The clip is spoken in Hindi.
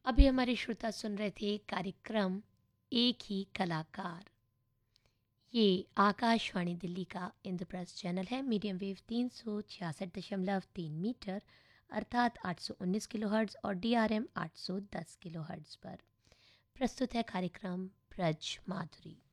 अभी हमारे श्रोता सुन रहे थे कार्यक्रम एक ही कलाकार। ये आकाशवाणी दिल्ली का इंद्रप्रस्थ चैनल है। मीडियम वेव 366.3 मीटर अर्थात 819 किलोहर्ट्ज़ और DRM 810 किलोहर्ट्ज़ पर प्रस्तुत है कार्यक्रम ब्रज माधुरी।